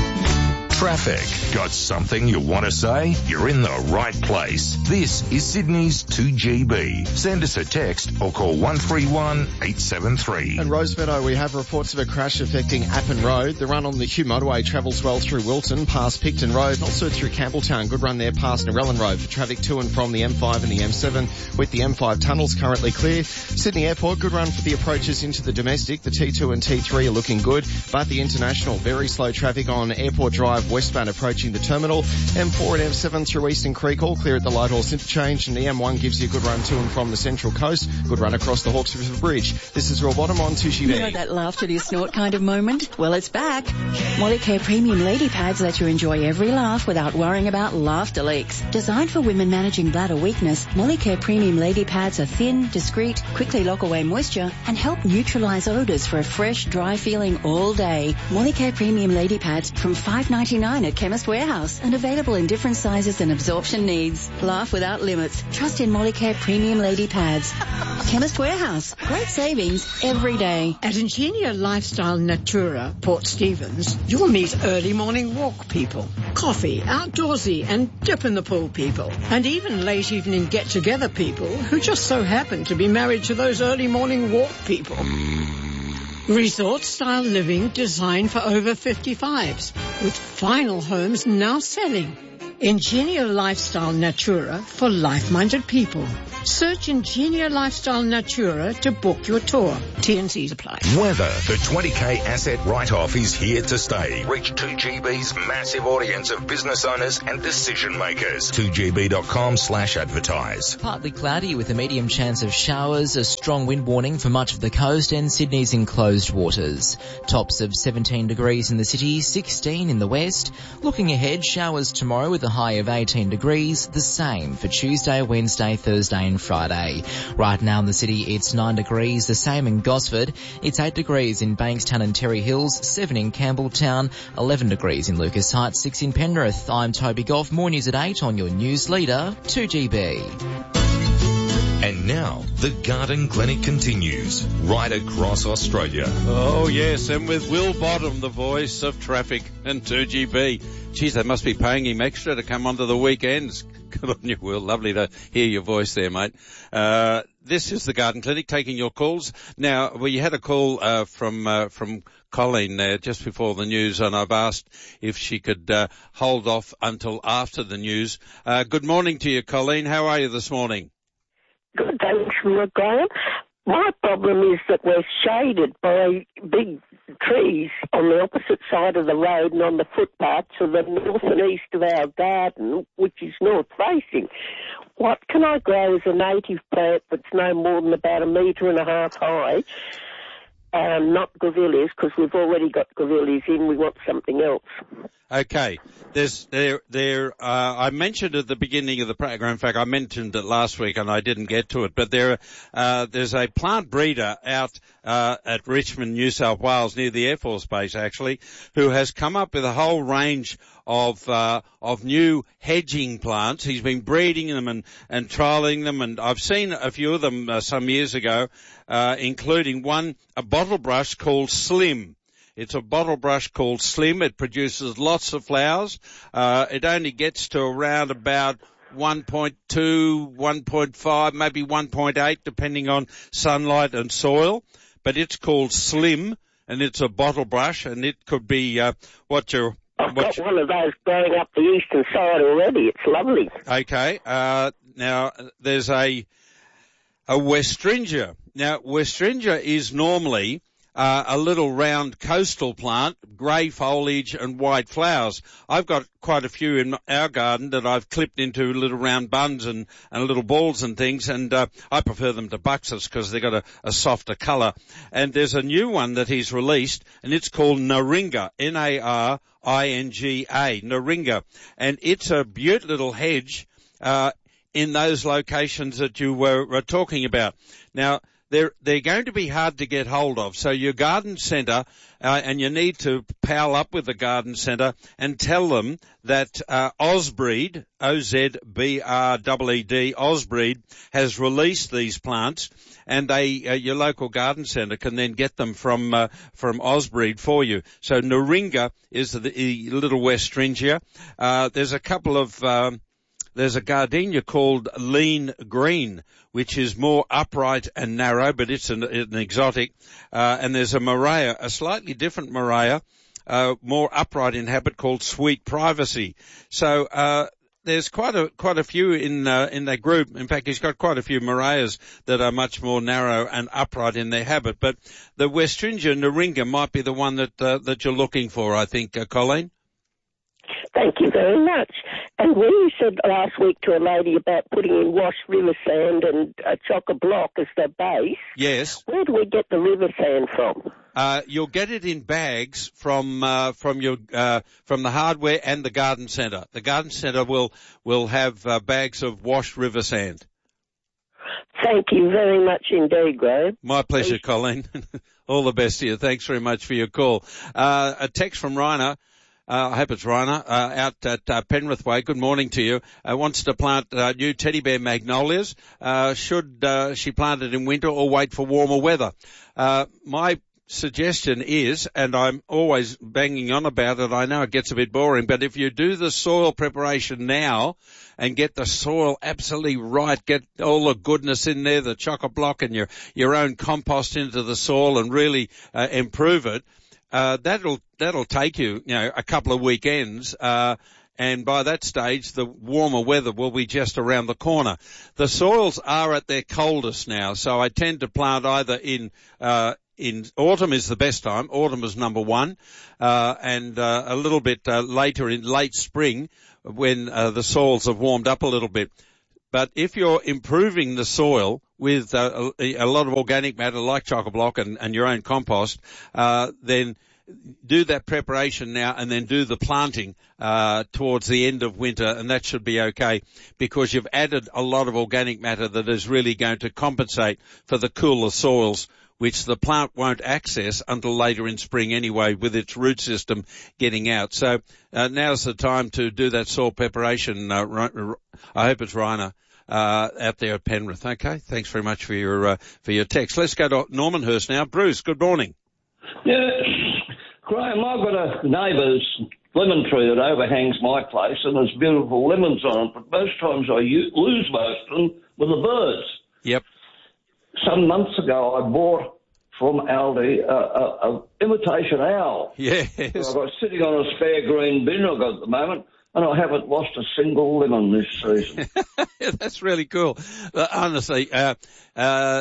Traffic. Got something you want to say? You're in the right place. This is Sydney's two G B. Send us a text or call one three one eight seven three. And Rosemeadow, we have reports of a crash affecting Appin Road. The run on the Hugh Motorway travels well through Wilton, past Picton Road, and also through Campbelltown. Good run there past Narellan Road for traffic to and from the M five and the M seven, with the M five tunnels currently clear. Sydney Airport, good run for the approaches into the domestic. The T two and T three are looking good, but the international, very slow traffic on Airport Drive westbound approaching the terminal. M four and M seven through Eastern Creek, all clear at the Lighthorse interchange, and the M one gives you a good run to and from the Central Coast. Good run across the Hawkes River Bridge. This is Real Bottom on two G B. You know that laugh till you snort kind of moment? Well, it's back. Molicare Premium Lady Pads let you enjoy every laugh without worrying about laughter leaks. Designed for women managing bladder weakness, Molicare Premium Lady Pads are thin, discreet, quickly lock away moisture, and help neutralise odours for a fresh, dry feeling all day. Molicare Premium Lady Pads from five dollars ninety-nine ninety-nine at Chemist Warehouse and available in different sizes and absorption needs. Laugh without limits. Trust in Molicare Premium Lady Pads. Chemist Warehouse. Great savings every day. At Ingenia Lifestyle Natura, Port Stephens, you'll meet early morning walk people, coffee, outdoorsy and dip in the pool people, and even late evening get-together people who just so happen to be married to those early morning walk people. Resort-style living designed for over fifty-fives, with final homes now selling. Ingenia Lifestyle Natura for life-minded people. Search Ingenia Lifestyle Natura to book your tour. T and C's apply. Weather. The twenty K asset write-off is here to stay. Reach two G B's massive audience of business owners and decision makers. two G B dot com slash advertise. Partly cloudy with a medium chance of showers, a strong wind warning for much of the coast and Sydney's enclosed waters. Tops of seventeen degrees in the city, sixteen in the west. Looking ahead, showers tomorrow with a high of eighteen degrees, the same for Tuesday, Wednesday, Thursday and Friday. Right now in the city it's nine degrees, the same in Gosford. It's eight degrees in Bankstown and Terry Hills, seven in Campbelltown, eleven degrees in Lucas Heights, six in Penrith. I'm Toby Goff. More news at eight on your news leader, two G B. And now, the Garden Clinic continues right across Australia. Oh, yes, and with Will Bottom, the voice of traffic and two G B. Geez, they must be paying him extra to come onto the weekends. Good on you, Will. Lovely to hear your voice there, mate. Uh, this is the Garden Clinic taking your calls. Now, we had a call uh, from uh, from Colleen there just before the news, and I've asked if she could uh, hold off until after the news. Uh, good morning to you, Colleen. How are you this morning? Good, thanks, Graham. My problem is that we're shaded by big trees on the opposite side of the road and on the footpath to the north and east of our garden, which is north-facing. What can I grow as a native plant that's no more than about a metre and a half high? Um, not grevilleas, because we've already got grevilleas in. We want something else. Okay. There's there there. Uh, I mentioned at the beginning of the program. In fact, I mentioned it last week and I didn't get to it. But there, uh, there's a plant breeder out uh, at Richmond, New South Wales, near the Air Force Base, actually, who has come up with a whole range of uh, of new hedging plants. He's been breeding them and and trialing them, and I've seen a few of them uh, some years ago, uh, including one a bottle brush called Slim. It's a bottle brush called Slim. It produces lots of flowers. Uh, it only gets to around about one point two, one point five, maybe one point eight, depending on sunlight and soil. But it's called Slim, and it's a bottle brush, and it could be uh, what you're... I've what got you, one of those growing up the eastern side already. It's lovely. Okay. Uh, now, there's a a Westringia. Now, Westringia is normally... Uh, a little round coastal plant, grey foliage and white flowers. I've got quite a few in our garden that I've clipped into little round buns and, and little balls and things, and uh, I prefer them to buxus because they've got a, a softer colour. And there's a new one that he's released, and it's called Naringa, N A R I N G A, Naringa. And it's a beaut little hedge uh, in those locations that you were, were talking about. Now, They're, they're going to be hard to get hold of. So your garden centre, uh, and you need to pal up with the garden centre and tell them that, uh, Ozbreed, O Z B R E E D, Ozbreed has released these plants, and they, uh, your local garden centre can then get them from, uh, from Ozbreed for you. So Naringa is the, the little Westringia. Uh, there's a couple of, um, There's a gardenia called Lean Green, which is more upright and narrow, but it's an, an exotic. Uh, and there's a Morea, a slightly different Morea, uh, more upright in habit, called Sweet Privacy. So uh, there's quite a quite a few in uh, in that group. In fact, he's got quite a few Moreas that are much more narrow and upright in their habit. But the Westringia Naringa might be the one that uh, that you're looking for, I think, uh, Colleen. Thank you very much. And when you said last week to a lady about putting in washed river sand and a chock-a-block as their base, yes, where do we get the river sand from? Uh, you'll get it in bags from uh, from your uh, from the hardware and the garden centre. The garden centre will will have uh, bags of washed river sand. Thank you very much indeed, Graham. My pleasure, Colleen. All the best to you. Thanks very much for your call. Uh, a text from Rainer. Uh, I hope it's Raina, uh, out at uh, Penrith Way. Good morning to you. Uh, wants to plant uh, new teddy bear magnolias. Uh, should uh, she plant it in winter or wait for warmer weather? Uh, my suggestion is, and I'm always banging on about it, I know it gets a bit boring, but if you do the soil preparation now and get the soil absolutely right, get all the goodness in there, the chock-a-block and your, your own compost into the soil and really uh, improve it, uh, that'll, that'll take you, you know, a couple of weekends, uh, and by that stage, the warmer weather will be just around the corner. The soils are at their coldest now, so I tend to plant either in, uh, in autumn is the best time. Autumn is number one, uh, and, uh, a little bit, uh, later in late spring when, uh, the soils have warmed up a little bit. But if you're improving the soil with, uh, a, a lot of organic matter like chock-a-block and, and your own compost, uh, then do that preparation now and then do the planting uh towards the end of winter, and that should be okay because you've added a lot of organic matter that is really going to compensate for the cooler soils, which the plant won't access until later in spring anyway with its root system getting out. So uh, now's the time to do that soil preparation. Uh, I hope it's Raina uh out there at Penrith. Okay, thanks very much for your uh, for your text. Let's go to Normanhurst now. Bruce, good morning. Yeah. Graham, I've got a neighbour's lemon tree that overhangs my place and there's beautiful lemons on it, but most times I u- lose most of them with the birds. Yep. Some months ago I bought from Aldi a, a, a imitation owl. Yes. I've got sitting on a spare green bin I've got at the moment, and I haven't lost a single lemon this season. That's really cool. Uh, honestly, uh, uh,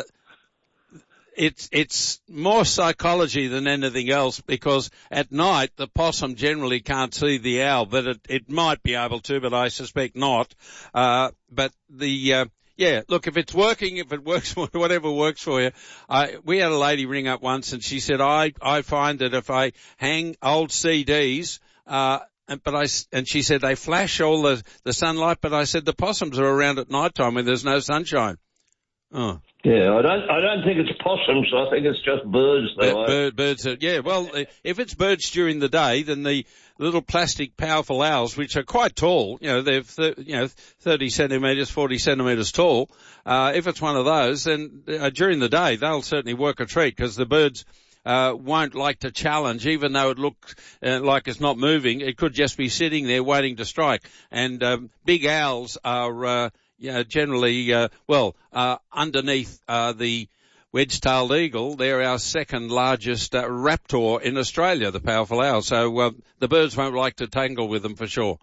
It's, it's more psychology than anything else because at night the possum generally can't see the owl, but it, it might be able to, but I suspect not. Uh, but the, uh, yeah, look, if it's working, if it works, whatever works for you. I, we had a lady ring up once and she said, I, I find that if I hang old C Ds, uh, and, but I, and she said they flash all the, the sunlight, but I said the possums are around at night time when there's no sunshine. Oh. Yeah, I don't. I don't think it's possums. I think it's just birds. Though. Bird, birds. Are, yeah. Well, if it's birds during the day, then the little plastic powerful owls, which are quite tall, you know, they're th- you know thirty centimetres, forty centimetres tall. Uh, if it's one of those, then uh, during the day they'll certainly work a treat because the birds uh, won't like to challenge, even though it looks uh, like it's not moving. It could just be sitting there waiting to strike. And um, big owls are. Uh, Yeah, generally, uh, well, uh, underneath, uh, the wedge-tailed eagle, they're our second largest, uh, raptor in Australia, the powerful owl. So, uh, the birds won't like to tangle with them for sure.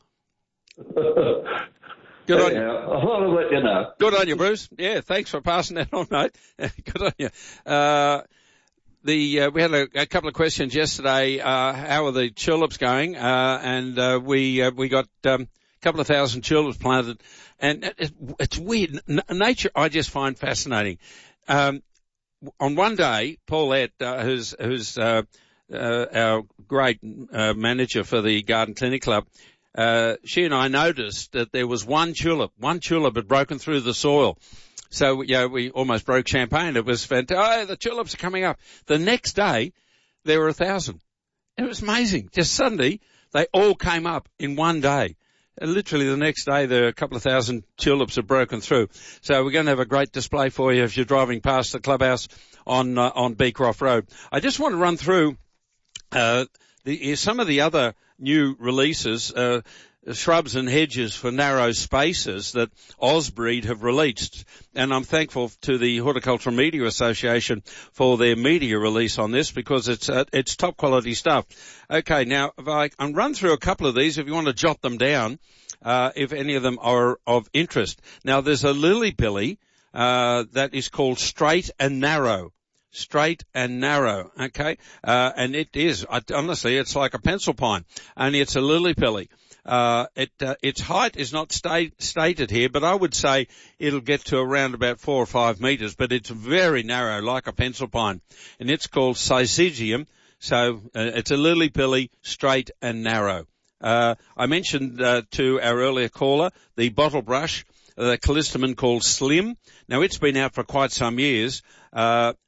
Good on you. I'll let you know. Good on you, Bruce. Yeah, thanks for passing that on, mate. Good on you. Uh, the, uh, we had a, a couple of questions yesterday. Uh, how are the tulips going? Uh, and, uh, we, uh, we got, um, couple of thousand tulips planted, and it, it's weird. N- nature, I just find fascinating. Um, on one day, Paulette, uh, who's who's uh, uh, our great uh, manager for the Garden Clinic Club, uh, she and I noticed that there was one tulip. One tulip had broken through the soil. So, you know, we almost broke champagne. It was fantastic. Oh, the tulips are coming up. The next day, there were a thousand. It was amazing. Just suddenly, they all came up in one day. Literally the next day, there are a couple of thousand tulips have broken through. So we're going to have a great display for you if you're driving past the clubhouse on uh, on Beecroft Road. I just want to run through uh, the, some of the other new releases, uh, shrubs and hedges for narrow spaces that Ausbreed have released. And I'm thankful to the Horticultural Media Association for their media release on this because it's uh, it's top quality stuff. Okay, now if I can run through a couple of these if you want to jot them down, uh, if any of them are of interest. Now there's a lily pilly uh, that is called Straight and Narrow. Straight and narrow, okay? Uh, and it is, I, honestly, it's like a pencil pine, only it's a lily pilly. Uh, it, uh, its height is not state, stated here, but I would say it'll get to around about four or five metres, but it's very narrow, like a pencil pine. And it's called Syzygium, so uh, it's a lily pilly, straight and narrow. Uh, I mentioned uh, to our earlier caller the bottle brush, the callistemon called Slim. Now, it's been out for quite some years. Uh,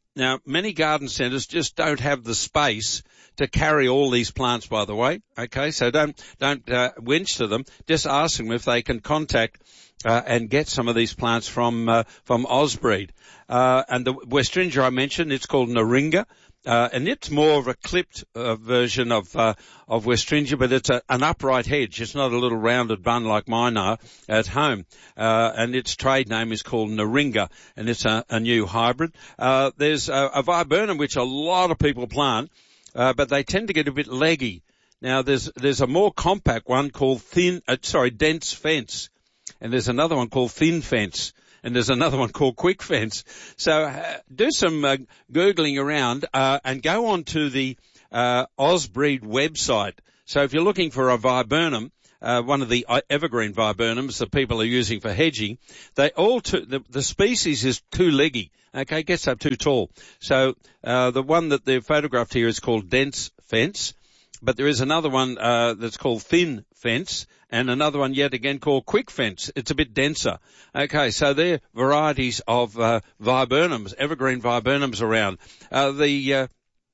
Now, many garden centres just don't have the space to carry all these plants, by the way. Okay, so don't don't uh, winch to them. Just ask them if they can contact uh, and get some of these plants from uh, from Osbreed. Uh, and the Westringia I mentioned, it's called Naringa. Uh, and it's more of a clipped uh, version of uh, of Westringia, but it's a, an upright hedge. It's not a little rounded bun like mine are at home. Uh, and its trade name is called Naringa, and it's a, a new hybrid. Uh, there's a, a viburnum which a lot of people plant, uh, but they tend to get a bit leggy. Now there's there's a more compact one called thin, uh, sorry, dense fence, and there's another one called thin fence. And there's another one called Quick Fence. So uh, do some uh, Googling around uh, and go on to the uh, Osbreed website. So if you're looking for a viburnum, uh, one of the evergreen viburnums that people are using for hedging, they all too, the, the species is too leggy. Okay, gets up too tall. So uh, the one that they've photographed here is called Dense Fence. But there is another one uh, that's called Thin Fence, and another one yet again called Quick Fence. It's a bit denser. Okay, so there are varieties of uh, viburnums, evergreen viburnums around. Uh, the uh,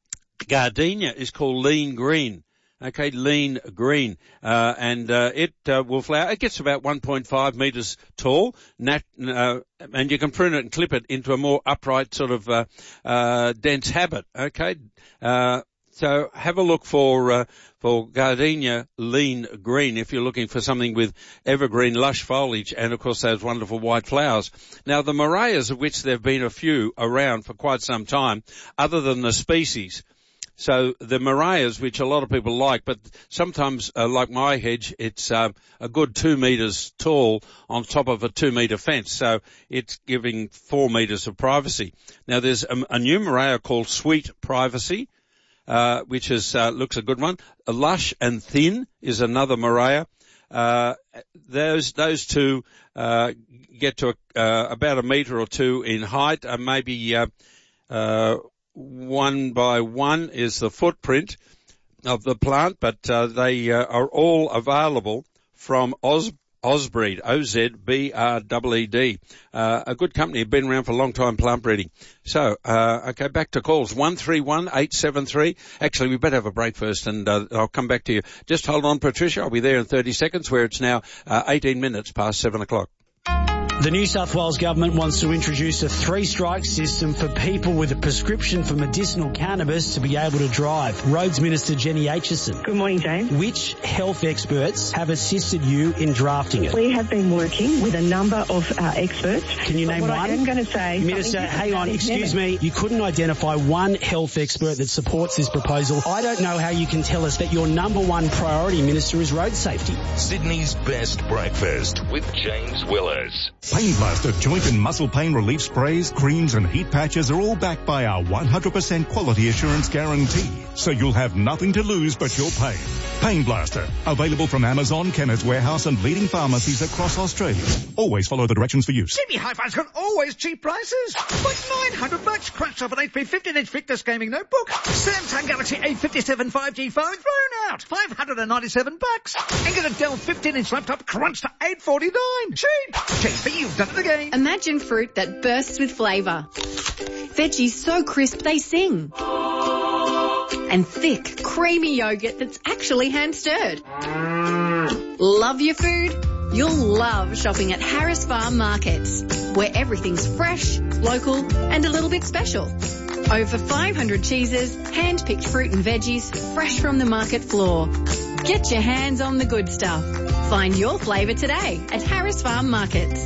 gardenia is called Lean Green. Okay, Lean Green, uh, and uh, it uh, will flower. It gets about one point five metres tall, nat- uh, and you can prune it and clip it into a more upright sort of uh, uh, dense habit. Okay. Uh, So have a look for uh, for Gardenia Lean Green if you're looking for something with evergreen lush foliage and, of course, those wonderful white flowers. Now, the Moreas, of which there have been a few around for quite some time, other than the species. So the Moreas, which a lot of people like, but sometimes, uh, like my hedge, it's uh, a good two metres tall on top of a two-metre fence. So it's giving four metres of privacy. Now, there's a, a new Morea called Sweet Privacy. Uh, which is, uh, looks a good one. A Lush and Thin is another Morea. Uh, those, those two, uh, get to, a, uh, about a metre or two in height, and maybe, uh, uh, one by one is the footprint of the plant, but, uh, they, uh, are all available from Os, Osbreed, O Z B R E E D. Uh, a good company, been around for a long time, plant breeding. So, uh, okay, back to calls. one three one eight seven three. Actually, we better have a break first, and uh, I'll come back to you. Just hold on, Patricia. I'll be there in thirty seconds, where it's now uh, eighteen minutes past seven o'clock. The New South Wales Government wants to introduce a three-strike system for people with a prescription for medicinal cannabis to be able to drive. Roads Minister Jenny Aitchison. Good morning, James. Which health experts have assisted you in drafting it? We have been working with a number of uh, experts. Can you name what one? I am going to say... Minister, hang on, excuse me. You couldn't identify one health expert that supports this proposal. I don't know how you can tell us that your number one priority, Minister, is road safety. Sydney's best breakfast with James Willers. Pain Blaster joint and muscle pain relief sprays, creams and heat patches are all backed by our one hundred percent quality assurance guarantee. So you'll have nothing to lose but your pain. Pain Blaster. Available from Amazon, Chemist Warehouse and leading pharmacies across Australia. Always follow the directions for use. Sydney Hi-Fi's got always cheap prices. Like nine hundred bucks crunched off an H P fifteen inch Victus gaming notebook. Samsung Galaxy A fifty-seven five G phone thrown out. five hundred ninety-seven bucks. And get a Dell fifteen inch laptop crunched to eight forty-nine. Cheap. Cheap, but you've done it again. Imagine fruit that bursts with flavour. Veggies so crisp they sing. And thick, creamy yogurt that's actually hand-stirred. Love your food? You'll love shopping at Harris Farm Markets, where everything's fresh, local and a little bit special. Over five hundred cheeses, hand-picked fruit and veggies, fresh from the market floor. Get your hands on the good stuff. Find your flavour today at Harris Farm Markets.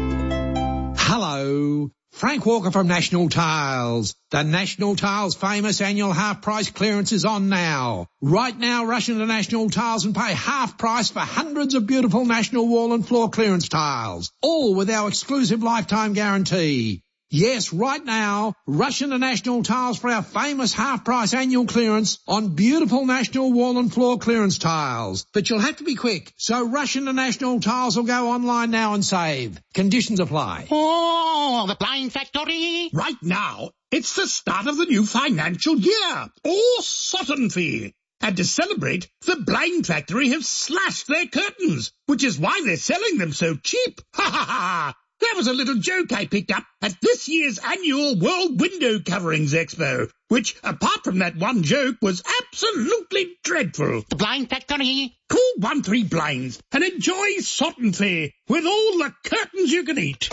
Hello, Frank Walker from National Tiles. The National Tiles famous annual half price clearance is on now. Right now, rush into National Tiles and pay half price for hundreds of beautiful National wall and floor clearance tiles, all with our exclusive lifetime guarantee. Yes, right now, rush into National Tiles for our famous half-price annual clearance on beautiful National wall and floor clearance tiles. But you'll have to be quick, so rush into National Tiles or go online now and save. Conditions apply. Oh, the Blind Factory! Right now, it's the start of the new financial year. Oh, Sottenfee! And to celebrate, the Blind Factory have slashed their curtains, which is why they're selling them so cheap. Ha ha ha! That was a little joke I picked up at this year's annual World Window Coverings Expo, which, apart from that one joke, was absolutely dreadful. The Blind Factory. Call one three Blinds and enjoy Sotton Fair with all the curtains you can eat.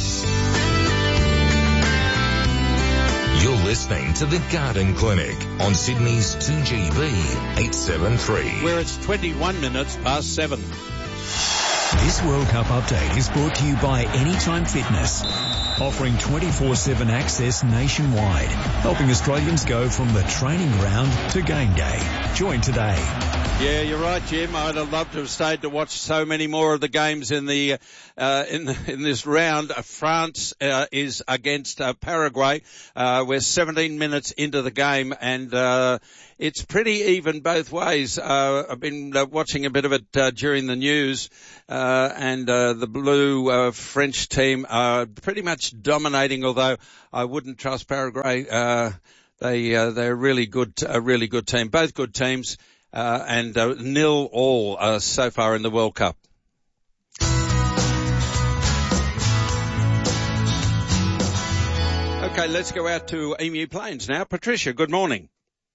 You're listening to The Garden Clinic on Sydney's two G B eight seventy-three. Where it's twenty-one minutes past seven. This World Cup update is brought to you by Anytime Fitness, offering twenty-four seven access nationwide, helping Australians go from the training ground to game day. Join today. Yeah, you're right, Jim. I'd have loved to have stayed to watch so many more of the games in the uh, in in this round. Uh, France uh, is against uh, Paraguay. Uh, we're seventeen minutes into the game, and uh, it's pretty even both ways. Uh, I've been uh, watching a bit of it uh, during the news, uh, and uh, the blue uh, French team are pretty much dominating. Although I wouldn't trust Paraguay. Uh, they uh, they're a really good, a really good team. Both good teams. Uh, and uh, nil all uh, so far in the World Cup. Okay, let's go out to Emu Plains now. Patricia, good morning.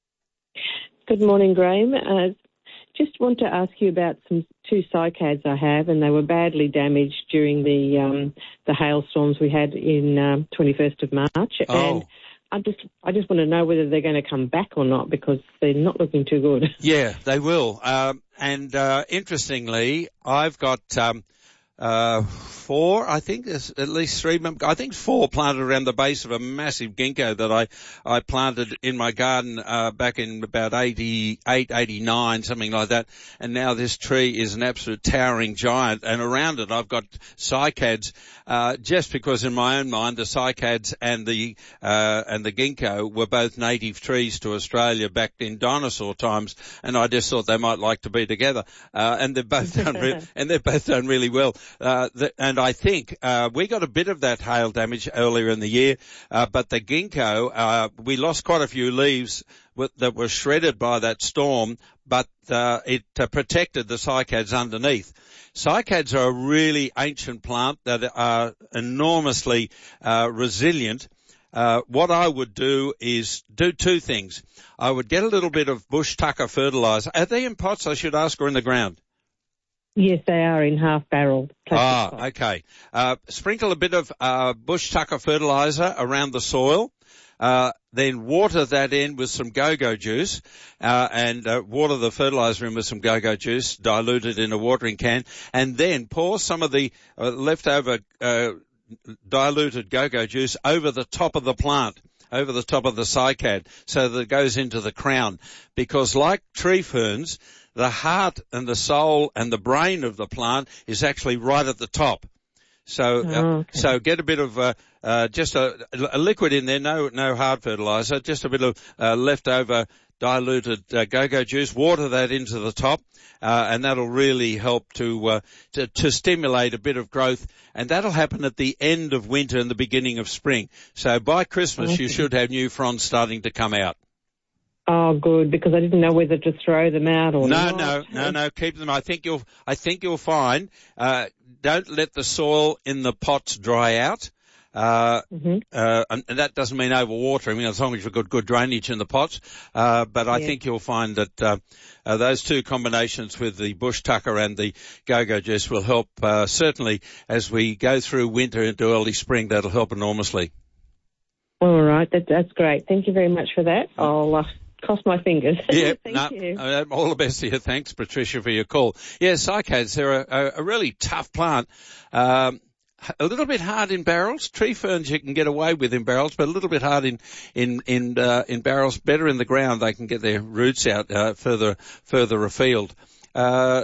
Good morning, Graham. Uh, just want to ask you about some two cycads I have, and they were badly damaged during the um, the hailstorms we had in um, twenty-first of March. Oh. And I just, I just want to know whether they're going to come back or not, because they're not looking too good. Yeah, they will. Um, and uh, interestingly, I've got um, uh, four, I think there's at least three, I think four planted around the base of a massive ginkgo that I, I planted in my garden uh, back in about eighty-eight, eighty-nine, something like that. And now this tree is an absolute towering giant. And around it I've got cycads, uh, just because in my own mind the cycads and the uh, and the ginkgo were both native trees to Australia back in dinosaur times, and I just thought they might like to be together. Uh, and they've both done re- and they've both done really well. Uh, the, and I think uh, we got a bit of that hail damage earlier in the year, uh, but the ginkgo, uh, we lost quite a few leaves with, that were shredded by that storm, but uh, it uh, protected the cycads underneath. Cycads are a really ancient plant that are enormously uh, resilient. Uh, what I would do is do two things. I would get a little bit of bush tucker fertilizer. Are they in pots, I should ask, or in the ground? Yes, they are in half-barrel. Ah, okay. Uh, sprinkle a bit of uh, bush tucker fertilizer around the soil. Uh, then water that in with some go-go juice, uh, and uh, water the fertilizer in with some go-go juice, diluted in a watering can, and then pour some of the uh, leftover uh, diluted go-go juice over the top of the plant, over the top of the cycad, so that it goes into the crown. Because like tree ferns, the heart and the soul and the brain of the plant is actually right at the top. So, uh, oh, okay. so get a bit of, uh, uh, just a, a liquid in there, no, no hard fertilizer, just a bit of, uh, leftover diluted, uh, go-go juice, water that into the top, uh, and that'll really help to, uh, to, to stimulate a bit of growth. And that'll happen at the end of winter and the beginning of spring. So by Christmas, okay. you should have new fronds starting to come out. Oh, good, because I didn't know whether to throw them out or no, not. No, no, no, no, keep them. I think you'll, I think you'll find, uh, don't let the soil in the pots dry out. Uh, mm-hmm. uh, and, and that doesn't mean overwatering, I mean, as long as you've got good drainage in the pots. Uh, but I yeah. think you'll find that, uh, uh, those two combinations with the bush tucker and the go-go juice will help, uh, certainly as we go through winter into early spring, that'll help enormously. All right, that, that's great. Thank you very much for that. I'll, uh, cross my fingers. Yeah, Thank no, you. Uh, all the best to you. Thanks, Patricia, for your call. Yeah, cycads, they're a, a really tough plant. Um, a little bit hard in barrels. Tree ferns you can get away with in barrels, but a little bit hard in in in uh, in barrels. Better in the ground. They can get their roots out uh, further further afield. Uh,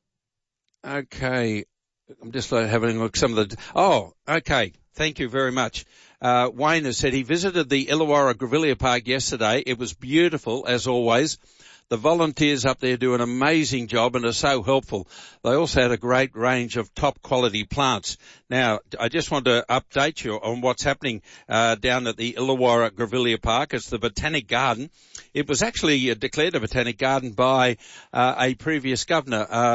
okay, I'm just having a look at some of the. Oh, okay. Thank you very much. Uh, Wayne has said he visited the Illawarra Grevillea Park yesterday. It was beautiful, as always. The volunteers up there do an amazing job and are so helpful. They also had a great range of top quality plants. Now, I just want to update you on what's happening uh, down at the Illawarra Grevillea Park. It's the Botanic Garden. It was actually uh, declared a Botanic Garden by uh, a previous governor, uh,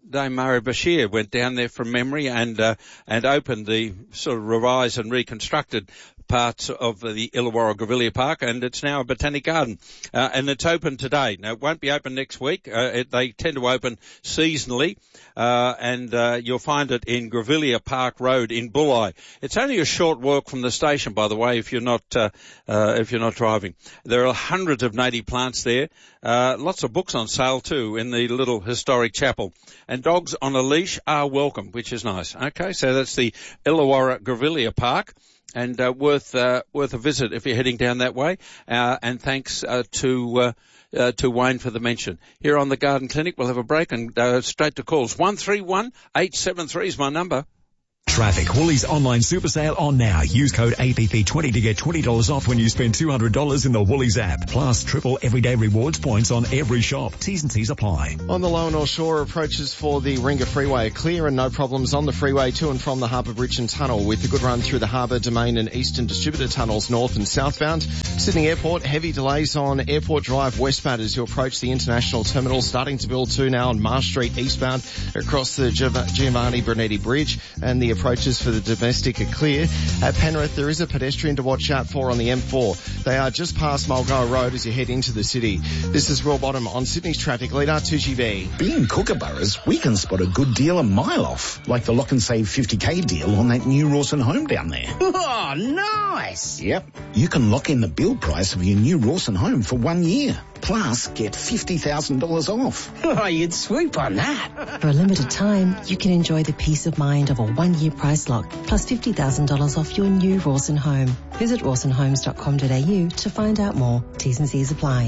Dame Murray Bashir went down there from memory and uh, and opened the sort of revised and reconstructed parts of the Illawarra Grevillea Park, and it's now a botanic garden. Uh, and it's open today. Now, it won't be open next week. Uh, it, they tend to open seasonally, uh, and uh, you'll find it in Grevillea Park Road in Bulli. It's only a short walk from the station, by the way, if you're not uh, uh, if you're not driving. There are hundreds of native plants there. Uh, lots of books on sale too in the little historic chapel. And dogs on a leash are welcome, which is nice. Okay, so that's the Illawarra Grevillea Park. And uh, worth uh, worth a visit if you're heading down that way. Uh, and thanks uh, to uh, uh, to Wayne for the mention. Here on the Garden Clinic, we'll have a break and uh, straight to calls. one three one, eight seven three is my number. Traffic. Woolies online super sale on now. Use code A P P twenty to get twenty dollars off when you spend two hundred dollars in the Woolies app. Plus triple everyday rewards points on every shop. T's and C's apply. On the Lower North Shore, approaches for the Ringa Freeway are clear and no problems on the freeway to and from the Harbour Bridge and Tunnel, with a good run through the Harbour, Domain and Eastern Distributor tunnels north and southbound. Sydney Airport, heavy delays on Airport Drive westbound as you approach the International Terminal, starting to build too now on Marsh Street eastbound across the Giovanni Brunetti Bridge, and the approaches for the domestic are clear. At Penrith, there is a pedestrian to watch out for on the M four. They are just past Mulgoa Road as you head into the city. This is Will Bottom on Sydney's traffic leader, two G B. Being Kookaburras, we can spot a good deal a mile off, like the Lock and Save fifty K deal on that new Rawson home down there. Oh, nice! Yep. You can lock in the build price of your new Rawson home for one year. Plus, get fifty thousand dollars off. Oh, you'd swoop on that. For a limited time, you can enjoy the peace of mind of a one-year price lock, plus fifty thousand dollars off your new Rawson home. Visit rawson homes dot com dot a u to find out more. T's and C's apply.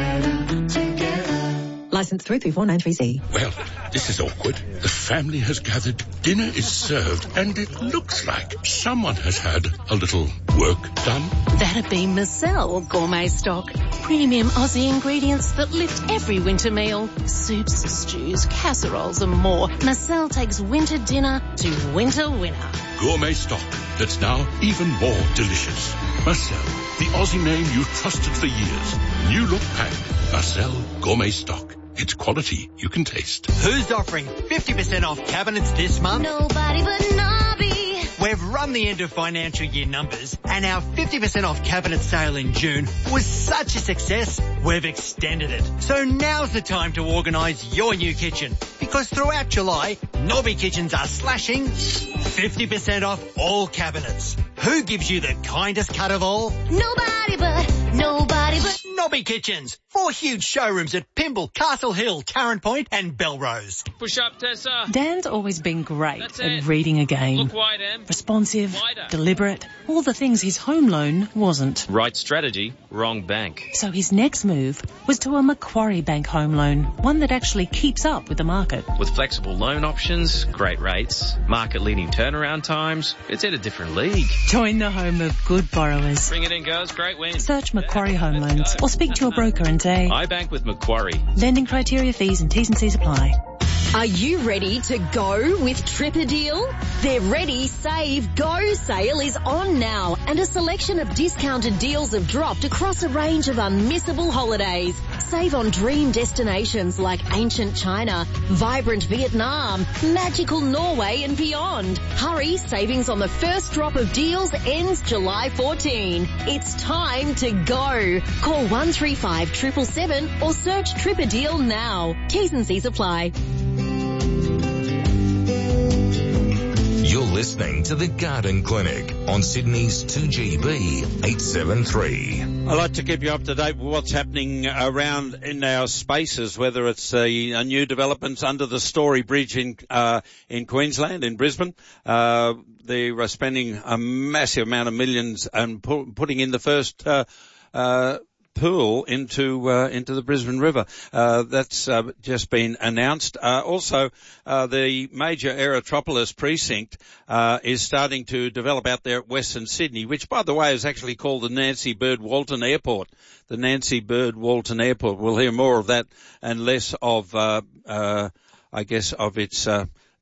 Licence three three four nine three C. Well, this is awkward. The family has gathered, dinner is served, and it looks like someone has had a little work done. That'd be Marcel Gourmet Stock. Premium Aussie ingredients that lift every winter meal. Soups, stews, casseroles and more. Marcel takes winter dinner to winter winner. Gourmet stock that's now even more delicious. Marcel, the Aussie name you've trusted for years. New look packed. Marcel Gourmet Stock. It's quality you can taste. Who's offering fifty percent off cabinets this month? Nobody but Nobby. We've run the end of financial year numbers, and our fifty percent off cabinet sale in June was such a success, we've extended it. So now's the time to organise your new kitchen, because throughout July, Nobby Kitchens are slashing fifty percent off all cabinets. Who gives you the kindest cut of all? Nobody but, nobody but Nobby Kitchens. Four huge showrooms at Pymble, Castle Hill, Tarrant Point and Belrose. Push up, Tessa. Dan's always been great at reading a game. Look wide, Em. Responsive, Wider. deliberate, all the things his home loan wasn't. Right strategy, wrong bank. So his next move was to a Macquarie Bank home loan, one that actually keeps up with the market. With flexible loan options, great rates, market-leading turnaround times, it's at a different league. Join the home of good borrowers. Bring it in, girls. Great win. Search Macquarie Home Loans or speak to a broker and say, I bank with Macquarie. Lending criteria, fees and T's and C's apply. Are you ready to go with Tripper Deal? Their Ready, Save, Go sale is on now, and a selection of discounted deals have dropped across a range of unmissable holidays. Save on dream destinations like ancient China, vibrant Vietnam, magical Norway and beyond. Hurry, savings on the first drop of deals ends July fourteenth. It's time to go. Call one three five, seven seven seven or search Tripper Deal now. T's and C's apply. You're listening to the Garden Clinic on Sydney's two G B eight seven three. I'd like to keep you up to date with what's happening around in our spaces, whether it's a, a new developments under the Story Bridge in uh, in Queensland, in Brisbane. Uh, they are spending a massive amount of millions and pu- putting in the first uh, uh pool into uh, into the Brisbane River. Uh, that's uh, just been announced. Uh, also, uh, the major Aerotropolis precinct uh, is starting to develop out there at Western Sydney, which, by the way, is actually called the Nancy Bird Walton Airport. The Nancy Bird Walton Airport. We'll hear more of that and less of, uh, uh, I guess, of its uh,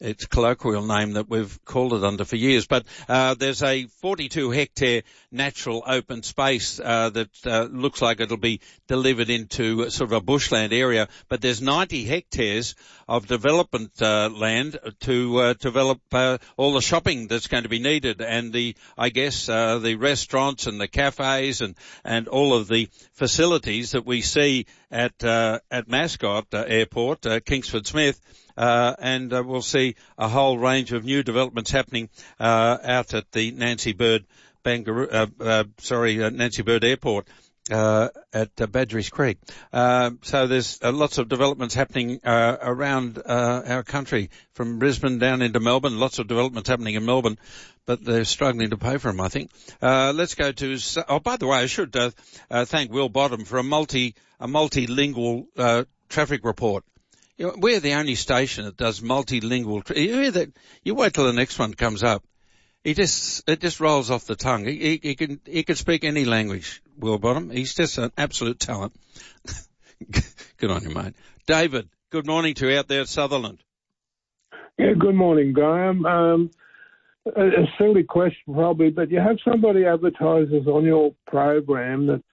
its colloquial name that we've called it under for years. But uh, there's a forty-two hectare natural open space uh, that uh, looks like it'll be delivered into sort of a bushland area. But there's ninety hectares of development uh, land to uh, develop uh, all the shopping that's going to be needed, and the I guess uh, the restaurants and the cafes and and all of the facilities that we see at uh, at Mascot uh, Airport, uh, Kingsford Smith. Uh, and uh, we'll see a whole range of new developments happening uh, out at the Nancy Bird Bangaroo, uh, uh, sorry, uh, Nancy Bird Airport uh, at uh, Badgerys Creek. Uh, so there's uh, lots of developments happening uh, around uh, our country, from Brisbane down into Melbourne. Lots of developments happening in Melbourne, but they're struggling to pay for them, I think. Uh, let's go to. Oh, by the way, I should uh, uh, thank Will Bottom for a multi a multilingual uh, traffic report. You know, we're the only station that does multilingual. Tra- you hear that? You wait till the next one comes up. He just it just rolls off the tongue. He, he, he can he can speak any language. Will Bottom. He's just an absolute talent. Good on you, mate. David, good morning to you out there at Sutherland. Yeah, good morning, Graham. Um, a, a silly question probably, but you have somebody advertises on your program that